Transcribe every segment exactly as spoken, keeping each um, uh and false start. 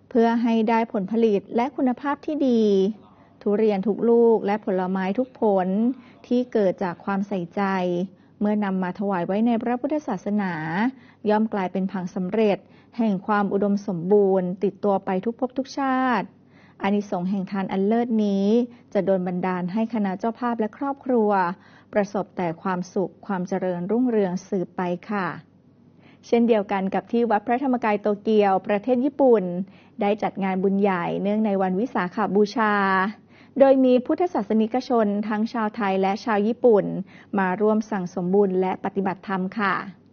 เพื่อให้ได้ผลผลิตและคุณภาพที่ดีทุเรียนทุกลูกและผลไม้ทุกผลที่เกิดจากความใส่ใจเมื่อนำมาถวายไว้ในพระพุทธศาสนาย่อมกลายเป็นผังสำเร็จแห่งความอุดมสมบูรณ์ติดตัวไปทุกภพทุกชาติอานิสงส์แห่งทานอันเลิศนี้จะโดนบันดาลให้คณะเจ้าภาพและครอบครัวประสบแต่ความสุขความเจริญรุ่งเรืองสืบไปค่ะเช่นเดียวกันกับที่วัดพระธรรมกายโตเกียวประเทศญี่ปุ่นได้จัดงานบุญใหญ่เนื่องในวันวิสาขบูชาโดยมีพุทธศาสนิกชนทั้งชาวไทยและชาวญี่ปุ่นมาร่วมสั่งสมบุญและปฏิบัติธรรมค่ะ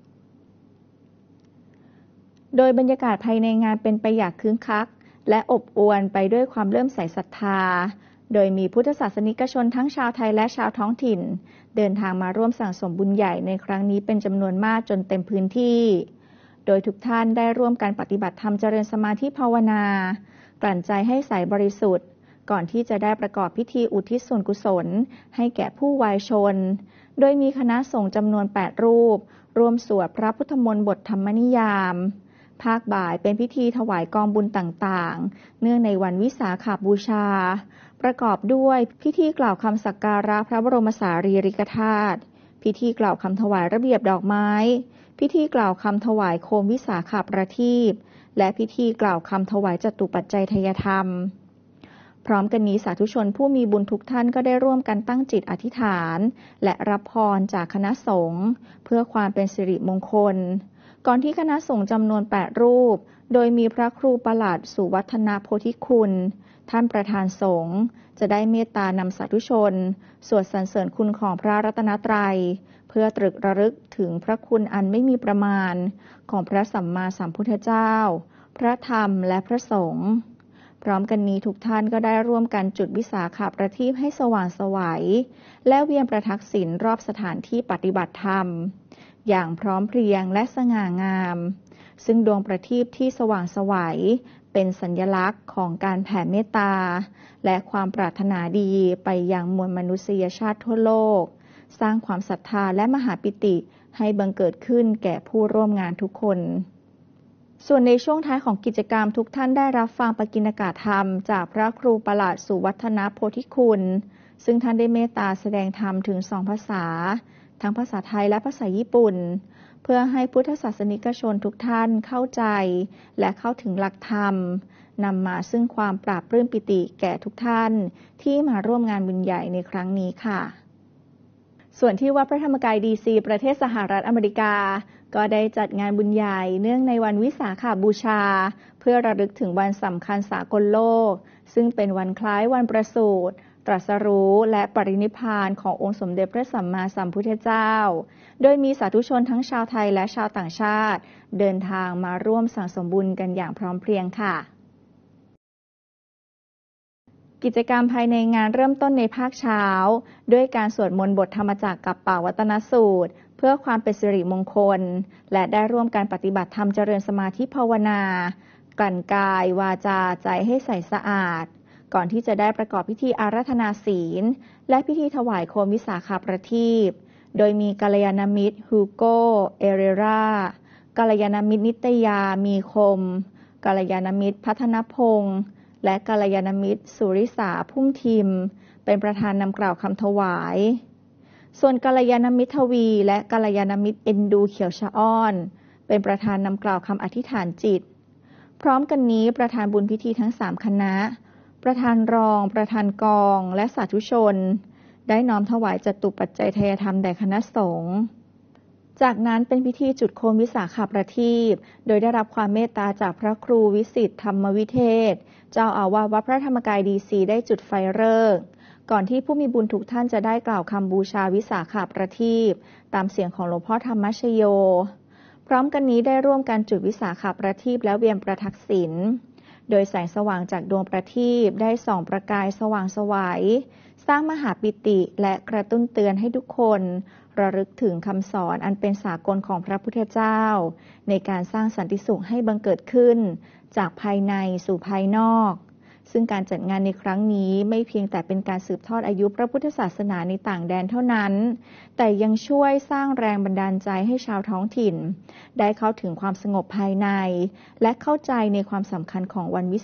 โดยบรรยากาศภายในงานเป็นไปอย่างคึกคักและอบอวลไปด้วยความเลื่อมใสศรัทธาโดยมีพุทธศาสนิกชนทั้งชาวไทยและชาวท้องถิ่นเดินทางมาร่วมสั่งสมบุญใหญ่ในครั้งนี้เป็นจำนวนมากจนเต็มพื้นที่โดยทุกท่านได้ร่วมกันปฏิบัติธรรมเจริญสมาธิภาวนากลั่นใจให้ใสบริสุทธิ์ก่อนที่จะได้ประกอบพิธีอุทิศส่วนกุศลให้แก่ผู้วายชนโดยมีคณะสงฆ์จำนวนแปดรูปร่วมสวดพระพุทธมนต์บทธรรมนิยามภาคบ่ายเป็นพิธีถวายกองบุญต่างๆเนื่องในวันวิสาขบูชาประกอบด้วยพิธีกล่าวคำสักการะพระบรมสารีริกธาตุพิธีกล่าวคำถวายระเบียบดอกไม้พิธีกล่าวคำถวายโคมวิสาขประทีปและพิธีกล่าวคำถวายจตุปัจจัยทายธรรมพร้อมกันนี้สาธุชนผู้มีบุญทุกท่านก็ได้ร่วมกันตั้งจิตอธิษฐานและรับพรจากคณะสงฆ์เพื่อความเป็นสิริมงคลก่อนที่คณะสงฆ์จำนวนแปดรูปโดยมีพระครูประหลัดสุวัฒนโพธิคุณท่านประธานสงฆ์จะได้เมตตานำสาธุชนสวดสรรเสริญคุณของพระรัตนตรัยเพื่อตรึกระลึกถึงพระคุณอันไม่มีประมาณของพระสัมมาสัมพุทธเจ้าพระธรรมและพระสงฆ์พร้อมกันนี้ทุกท่านก็ได้ร่วมกันจุดวิสาขประทีปให้สว่างไสวและเวียนประทักษิณรอบสถานที่ปฏิบัติธรรมอย่างพร้อมเพรียงและสง่างามซึ่งดวงประทีปที่สว่างไสวเป็นสัญลักษณ์ของการแผ่เมตตาและความปรารถนาดีไปยังมวลมนุษยชาติทั่วโลกสร้างความศรัทธาและมหาปิติให้บังเกิดขึ้นแก่ผู้ร่วมงานทุกคนส่วนในช่วงท้ายของกิจกรรมทุกท่านได้รับฟังปกิณกธรรมจากพระครูประหลัดสุวัฒนโพธิคุณซึ่งท่านได้เมตตาแสดงธรรมถึงสองภาษาทั้งภาษาไทยและภาษาญี่ปุ่นเพื่อให้พุทธศาสนิกชนทุกท่านเข้าใจและเข้าถึงหลักธรรมนำมาซึ่งความปราบปลื้มปิติแก่ทุกท่านที่มาร่วมงานบุญใหญ่ในครั้งนี้ค่ะส่วนที่วัดพระธรรมกายดีซีประเทศสหรัฐอเมริกาก็ได้จัดงานบุญใหญ่เนื่องในวันวิสาขบูชาเพื่อระลึกถึงวันสำคัญสากลโลกซึ่งเป็นวันคล้ายวันประสูติตรัสรู้และปรินิพพานขององค์สมเด็จพระสัมมาสัมพุทธเจ้าโดยมีสาธุชนทั้งชาวไทยและชาวต่างชาติเดินทางมาร่วมสั่งสมบุญกันอย่างพร้อมเพรียงค่ะกิจกรรมภายในงานเริ่มต้นในภาคเช้าด้วยการสวดมนต์บทธรรมจักรกับป่าวัตนสูตรเพื่อความเป็นสิริมงคลและได้ร่วมการปฏิบัติธรรมเจริญสมาธิภาวนากลั่นกายวาจาใจให้ใสสะอาดก่อนที่จะได้ประกอบพิธีอาราธนาศีลและพิธีถวายโคมวิสาขประทีปโดยมีกัลยาณมิตรฮูโกเอเรรากัลยาณมิตรนิตยามีคมกัลยาณมิตรพัฒนพงษ์และกัลยาณมิตรสุริสาพุ่มทิมเป็นประธานนำกล่าวคำถวายส่วนกัลยาณมิตรทวีและกัลยาณมิตรเอ็นดูเขียวชะอ้อนเป็นประธานนำกล่าวคำอธิษฐานจิตพร้อมกันนี้ประธานบุญพิธีทั้งสามคณะประธานรองประธานกองและสาธุชนได้น้อมถวายจตุปัจจัยทายธรรมแด่คณะสงฆ์จากนั้นเป็นพิธีจุดโคมวิสาขประทีปโดยได้รับความเมตตาจากพระครูวิสิทธิธรรมวิเทศเจ้าอาวาสวัดพระธรรมกายดีซีได้จุดไฟฤกษ์ก่อนที่ผู้มีบุญทุกท่านจะได้กล่าวคำบูชาวิสาขประทีปตามเสียงของหลวงพ่อธรรมชโยพร้อมกันนี้ได้ร่วมกันจุดวิสาขประทีปและเวียนประทักษิณโดยแสงสว่างจากดวงประทีปได้ส่องประกายสว่างไสวสร้างมหาปิติและกระตุ้นเตือนให้ทุกคนระลึกถึงคำสอนอันเป็นสากลของพระพุทธเจ้าในการสร้างสันติสุขให้บังเกิดขึ้นจากภายในสู่ภายนอกซึ่งการจัดงานในครั้งนี้ไม่เพียงแต่เป็นการสืบทอดอายุพระพุทธศาสนาในต่างแดนเท่านั้นแต่ยังช่วยสร้างแรงบันดาลใจให้ชาวท้องถิ่นได้เข้าถึงความสงบภายในและเข้าใจในความสำคัญของวันวิ